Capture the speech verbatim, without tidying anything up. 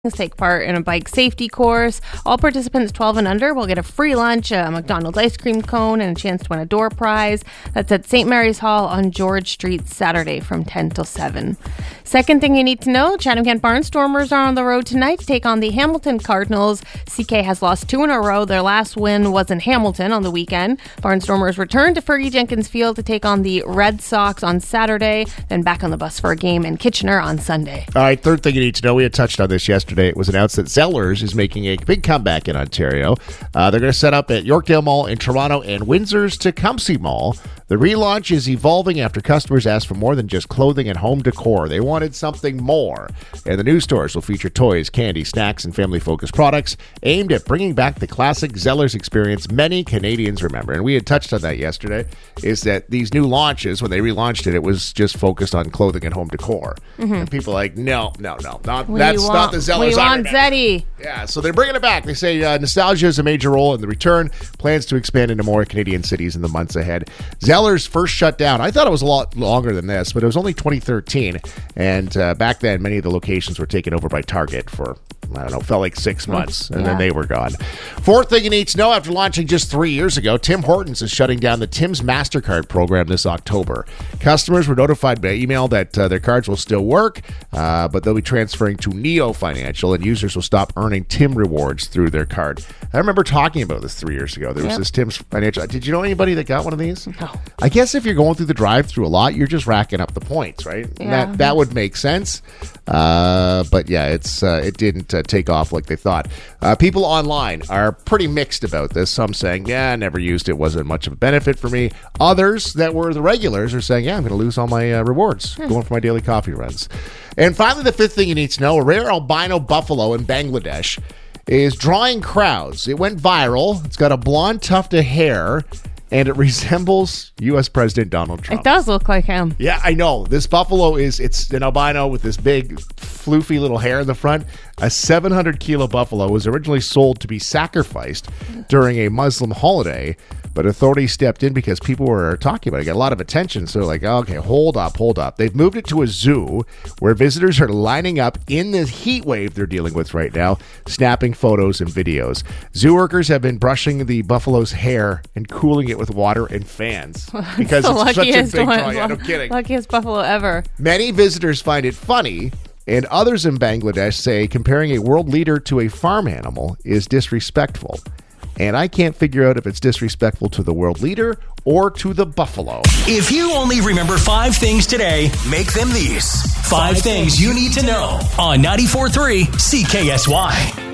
take part in a bike safety course. All participants twelve and under will get a free lunch, a McDonald's ice cream cone, and a chance to win a door prize. That's at Saint Mary's Hall on George Street, Saturday from ten till seven. Second thing you need to know, Chatham-Kent Barnstormers are on the road tonight to take on the Hamilton Cardinals. C K has lost two in a row. Their last win was in Hamilton on the weekend. Barnstormers return to Fergie Jenkins Field to take on the Red Sox on Saturday, then back on the bus for a game in Kitchener on Sunday. All right, third thing you need to know, we had touched on this yesterday. It was announced that Zellers is making a big comeback in Ontario. Uh, they're going to set up at Yorkdale Mall in Toronto and Windsor's Tecumseh Mall. The relaunch is evolving after customers asked for more than just clothing and home decor. They wanted something more. And the new stores will feature toys, candy, snacks, and family-focused products aimed at bringing back the classic Zellers experience many Canadians remember. And we had touched on that yesterday, is that these new launches, when they relaunched it, it was just focused on clothing and home decor. Mm-hmm. And people are like, no, no, no, not, that's want, not the Zellers. We want Zeddy. Yeah, so they're bringing it back. They say uh, nostalgia is a major role in the return. Plans to expand into more Canadian cities in the months ahead. Zellers first shut down. I thought it was a lot longer than this, but it was only twenty thirteen. And uh, back then, many of the locations were taken over by Target for, I don't know, felt like six months, and yeah. then they were gone. Fourth thing you need to know, after launching just three years ago, Tim Hortons is shutting down the Tim's MasterCard program this October. Customers were notified by email that uh, their cards will still work, uh, but they'll be transferring to Neo Financial, and users will stop earning Tim rewards through their card. I remember talking about this three years ago. There was yep. this Tim's Financial. Did you know anybody that got one of these? No. I guess if you're going through the drive-through a lot, you're just racking up the points, right? Yeah. That that would make sense. Uh, but yeah, it's uh, it didn't uh, take off like they thought. Uh, people online are pretty mixed about this. Some saying, yeah, I never used it. Wasn't much of a benefit for me. Others that were the regulars are saying, yeah, I'm going to lose all my uh, rewards hmm. going for my daily coffee runs. And finally, the fifth thing you need to know, a rare albino buffalo in Bangladesh is drawing crowds. It went viral. It's got a blonde tuft of hair, and it resembles U S President Donald Trump. It does look like him. Yeah, I know. This buffalo is, it's an albino with this big, floofy little hair in the front. A seven hundred kilo buffalo was originally sold to be sacrificed during a Muslim holiday, but authorities stepped in because people were talking about it. It got a lot of attention, so they're like, okay, hold up, hold up. They've moved it to a zoo where visitors are lining up in this heat wave they're dealing with right now, snapping photos and videos. Zoo workers have been brushing the buffalo's hair and cooling it with water and fans because it's, it's such a big one, draw. Yeah, no kidding. Luckiest buffalo ever. Many visitors find it funny, and others in Bangladesh say comparing a world leader to a farm animal is disrespectful. And I can't figure out if it's disrespectful to the world leader or to the buffalo. If you only remember five things today, make them these. Five things you need to know on ninety-four point three C K S Y.